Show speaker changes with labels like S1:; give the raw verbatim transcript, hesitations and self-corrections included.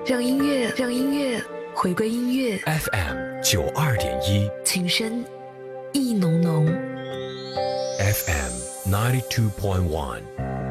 S1: 让音乐，让音乐回归音乐。
S2: F M 九二点一，
S1: 情深意浓浓。
S2: F M ninety two point one。